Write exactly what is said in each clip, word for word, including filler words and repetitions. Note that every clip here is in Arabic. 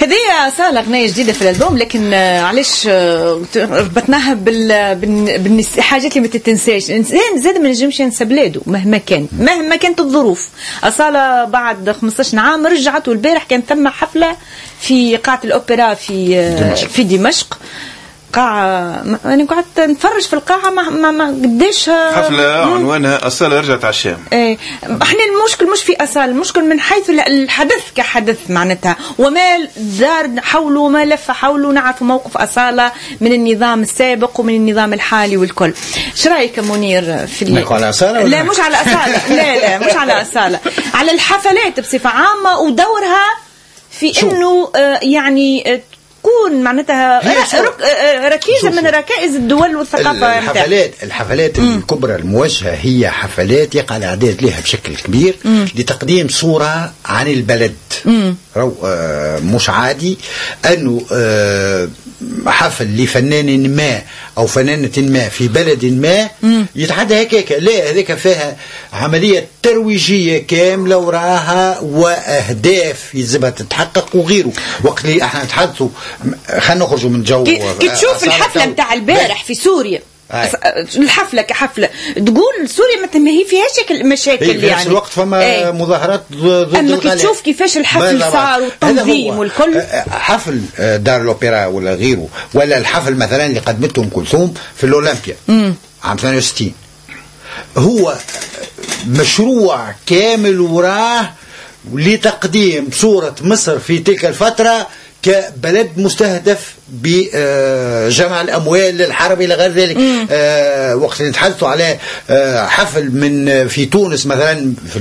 هذه أصالة غنية جديدة في الألبوم، لكن علاش ربطناها بال بالحاجات اللي ما تتنساش. الإنسان زاد ما نجمش ينسى بلاده مهما كان، مهما كانت الظروف. أصالة بعد خمسطاش عام رجعت، والبارح كان ثم حفلة في قاعة الأوبرا في دمشق. في دمشق قاعة، أنا قعدت نتفرج في القاعة ما ما, ما قديش حفلة عنوانها أصالة رجعت على الشام. إيه، إحنا المشكل مش في أصالة، المشكل من حيث الحدث كحدث معناتها، وما دار حوله وما لف حوله. نعرف موقف أصالة من النظام السابق ومن النظام الحالي والكل. شو رأيك منير في اللي على أصالة؟ لا مش على أصالة، لا لا مش على أصالة، على الحفلات بصفة عامة ودورها في إنه آه يعني تكون معناتها ركيزة من ركائز الدول والثقافة. الحفلات الحفلات م. الكبرى الموجهة هي حفلات يقع الإعداد لها بشكل كبير م. لتقديم صورة عن البلد. رو آه مش عادي أنه آه حفل لفنان ما أو فنانة ما في بلد ما م. يتحدى هكاك، لا هذيك فيها عملية ترويجية كاملة وراها وأهداف يلزمها تتحقق وغيره. وقت اللي احنا نتحدثوا خلينا نخرجوا من جو كي تشوف الحفلة متاع البارح في سوريا، الحفلة كحفلة تقول سوريا ما هي فيها شكل مشاكل يعني. في نفس الوقت فما ايه مظاهرات ضد أما كي تشوف كيفاش الحفل صار والتنظيم والكل. حفل دار الأوبرا ولا غيره، ولا الحفل مثلا اللي قدمته أم كلثوم في الأولمبيا مم. عام ثمانية وستين، هو مشروع كامل وراه لتقديم صورة مصر في تلك الفترة كبلد مستهدف بجمع الأموال للحرب إلى غير ذلك. آه وقت نتحدثوا على آه حفل من في تونس مثلا، في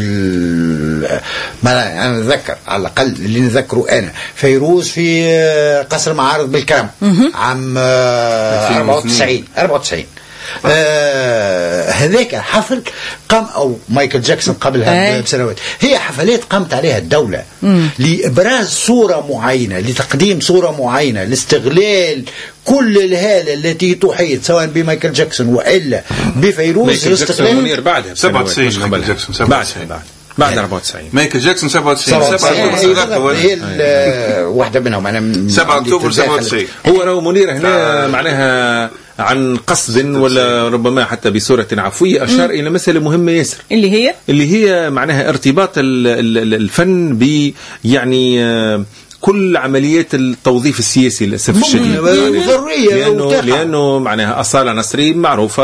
ما أنا أتذكر على الأقل اللي نذكره أنا فيروز في آه قصر معارض بالكرم عام آه أربعة وتسعين أربعة وتسعين. آه هذاك حفل قام أو مايكل جاكسون قبلها بسنوات. هي حفلات قامت عليها الدولة مم. لإبراز صورة معينة، لتقديم صورة معينة، لاستغلال كل الهالة التي تحيط سواء بمايكل جاكسون وإلا بفيروز. مايكل جاكسون منير بعدها سبعة وتسعين مايكل جاكسون سبعة وتسعين بعد بعد أربعة وتسعين مايكل جاكسون سبعة وتسعين سبعة هي واحدة منهم. أنا سبعة أكتوبر سبعة وتسعين. هو لو منير هنا معناها عن قصد ولا ربما حتى بصورة عفوية أشار إلى مسألة مهمة ياسر، اللي هي اللي هي معناها ارتباط الفن ب يعني كل عمليات التوظيف السياسي للأسف الشديد، لأنه لأنه معناها أصالة نصري معروفة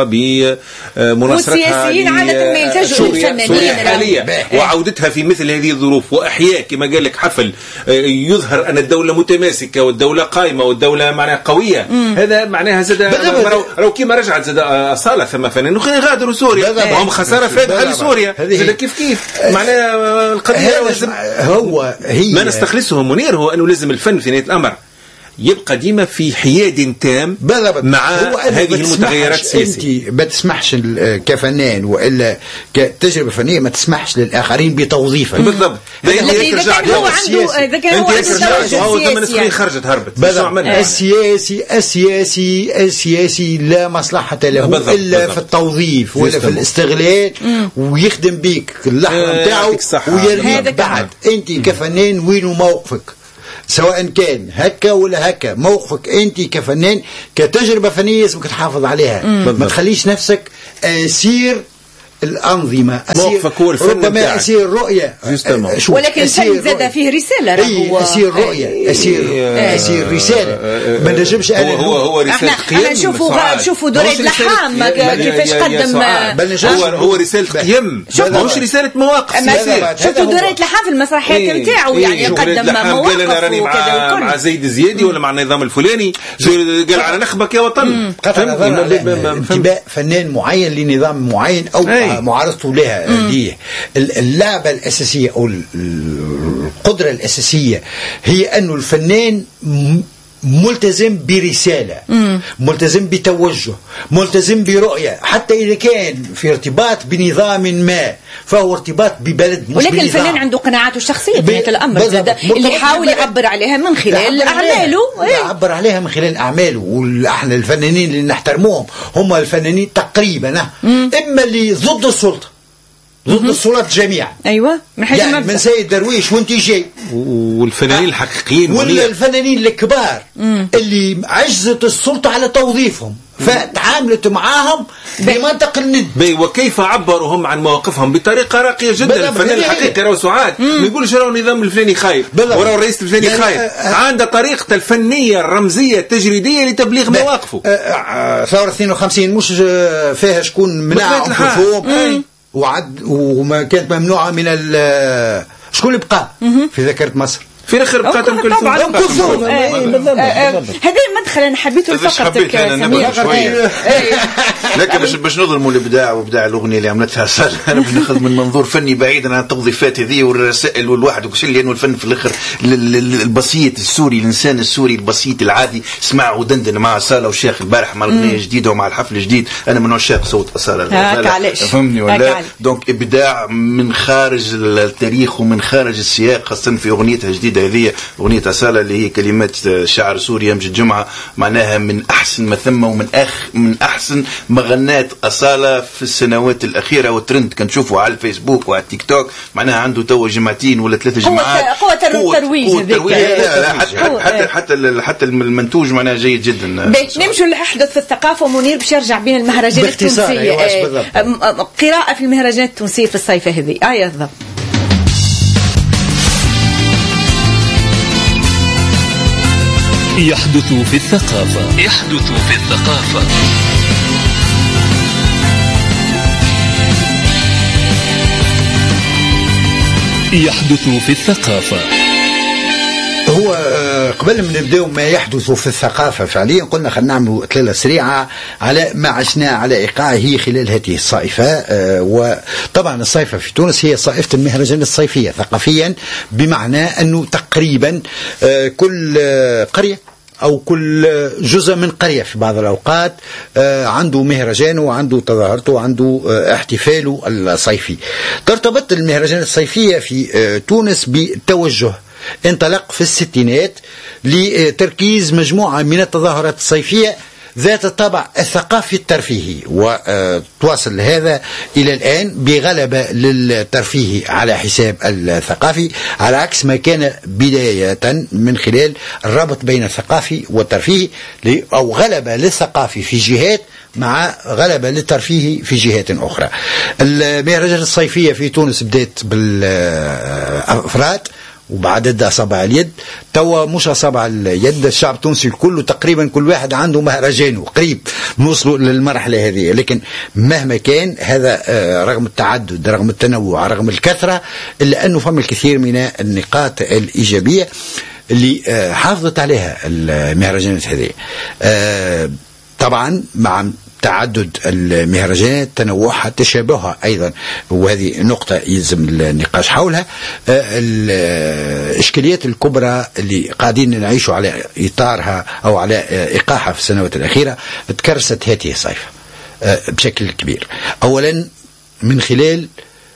بمناصرتها والسياسيين عادة ما يلتجوا للفنانين الحالية وعودتها في مثل هذه الظروف، وأحياء كما قال لك حفل يظهر أن الدولة متماسكة والدولة قائمة والدولة معناها قوية. مم. هذا معناها زاد لو كيما رجعت زاد أصالة ثم فنانين غادروا سوريا وهم خسارة فادحة لسوريا زاد كيف كيف معناها القضية هو هي ما نستخلصه منير هو أنه لازم الفن في نهاية الأمر يبقى ديما في حياد تام مع هذه المتغيرات السياسية. انت ما تسمحش كفنان والا كتجربه فنيه ما تسمحش للاخرين بتوظيفها. بالضبط. اذا كان هو عنده اذا كان هو عنده السياسي خرجت هربت السياسي السياسي السياسي لا مصلحه له بالضبط. الا بالضبط. في التوظيف ولا في الاستغلال مم. ويخدم بيك اللحظه نتاعو ويرميك بعد. انت كفنان وين موقفك سواء كان هكا ولا هكا؟ موقفك انت كفنان كتجربه فنيه لازمك تحافظ عليها. مم. ما تخليش نفسك اسير الأنظمة، موقفك هو الفن ربما أسير الرؤية، ولكن الفن زاد فيه رسالة. هو أسير رؤية، أسير أسير رسالة. ما نجمش أنا هو هو رسالة قيم. احنا نشوفوا نشوفوا دريد لحام كيفاش قدم. هو هو رسالة قيم ماهوش رسالة مواقف. شفتوا دريد لحام في المسرحيات نتاعو يعني قدم مواقف. قال أنا راني مع مع زيد الزيادي ولا مع النظام الفلاني، قال على نخبك يا وطن. انتباه فنان معين لنظام معين أو معارضته لها ليه. اللعبة الأساسية أو القدرة الأساسية هي أنه الفنان ملتزم برسالة، مم. ملتزم بتوجه، ملتزم برؤية، حتى إذا كان في ارتباط بنظام ما فهو ارتباط ببلد مش ولكن بنظام. الفنان عنده قناعاته الشخصية في هذا الأمر اللي يحاول يعبر عليها من خلال أعماله. يعبر عليها من خلال أعماله. وإحنا الفنانين اللي نحترموهم هم الفنانين تقريبا مم. إما اللي ضد السلطة ضد السلطات جميعا. ايوه من حيث يعني من سيد درويش وانت جاي والفنانين الحقيقيين ولا الفنانين الكبار مم. اللي عجزت السلطه على توظيفهم فتعاملت معاهم بمنطق الند. وكيف عبروا هم عن مواقفهم بطريقه راقيه جدا. الفنان الحقيقي راهو سعاد ما يقولش راهو النظام الفلاني خايف وراهو الرئيس الفلاني يعني خايف. عنده طريقته الفنيه الرمزيه التجريديه لتبليغ مواقفه. ثوره اثنين وخمسين مش فيها شكون منع الخصوم وعد وما كانت ممنوعه من ال شكون اللي بقى في ذاكره مصر في الاخر بقات ام كلثوم. ام كلثوم هذا المدخل انا حبيته لفقرتك سمير. لكن باش باش نظلموا الابداع وابداع الاغنيه اللي عملتها سالة انا باش ناخذ من منظور فني بعيدا عن التوظيفات هذه والرسائل والواحد وكل شيء، لانه الفن في الاخر البسيط السوري الانسان السوري البسيط العادي سمع ودندن مع أصالة والشيخ البارح مع الاغنيه جديده ومع الحفل الجديد. انا من عشاق صوت أصالة فهمني ولا دونك ابداع من خارج التاريخ ومن خارج السياق، خاصه في اغنيتها الجديده هذه أغنية أصالة اللي هي كلمات شاعر سوري أمجد جمعة، معناها من أحسن ما ثم ومن أخ من أحسن ما غنات أصالة في السنوات الأخيرة. والترند كنشوفه على الفيسبوك وعلى التيك توك معناها عنده تو جمعتين ولا ثلاثة جماعات. قوة الترويج حتى حتى حتى حتى المنتوج معناها جيد جدا. نمشوا لأحدث الثقافة ومنير باش يرجع بين المهرجانات التونسية قراءة في المهرجانات التونسية في الصيف هذه آية بالضبط. يحدث في الثقافة. يحدث في الثقافة. يحدث في الثقافة. هو قبل ما نبداو ما يحدث في الثقافة فعليا قلنا خلينا نعملوا إطلالة سريعة على ما عشناه على إيقاعه خلال هذه الصيفة. وطبعا الصيفة في تونس هي صيفة المهرجان الصيفية ثقافيا، بمعنى أنه تقريبا كل قرية أو كل جزء من قرية في بعض الأوقات عنده مهرجان وعنده تظاهرته وعنده احتفاله الصيفي. ترتبط المهرجان الصيفية في تونس بتوجه انطلق في الستينات لتركيز مجموعة من التظاهرات الصيفية ذات الطابع الثقافي الترفيهي، وتواصل هذا إلى الآن بغلبة للترفيه على حساب الثقافي، على عكس ما كان بداية من خلال الرابط بين الثقافي والترفيهي، أو غلبة للثقافي في جهات مع غلبة للترفيه في جهات أخرى. المهرجان الصيفية في تونس بدأت بالأفراد وبعدد أصابع اليد، توا مش أصابع اليد، الشعب التونسي كله تقريبا كل واحد عنده مهرجانه قريب نوصلوا للمرحلة هذه. لكن مهما كان هذا رغم التعدد رغم التنوع رغم الكثرة إلا أنه فما الكثير من النقاط الإيجابية اللي حافظت عليها المهرجانات هذه. طبعا مع تعدد المهرجانات تنوعها تشابهها أيضا، وهذه نقطة يلزم النقاش حولها. الإشكاليات الكبرى اللي قاعدين نعيشوا على إطارها أو على إيقاعها في السنوات الأخيرة تكرست هذه الصيفة بشكل كبير. أولا من خلال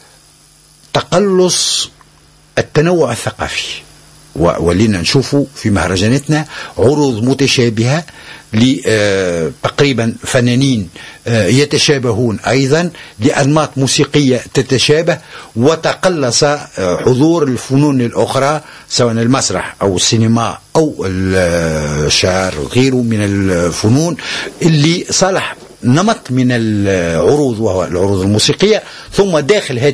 تقلص التنوع الثقافي، ولينا نشوفوا في مهرجاناتنا عروض متشابهة لتقريبا فنانين يتشابهون أيضا لأنماط موسيقية تتشابه، وتقلص حضور الفنون الأخرى سواء المسرح أو السينما أو الشعر وغيره من الفنون اللي صالح نمط من العروض وهو العروض الموسيقية. ثم داخل هذه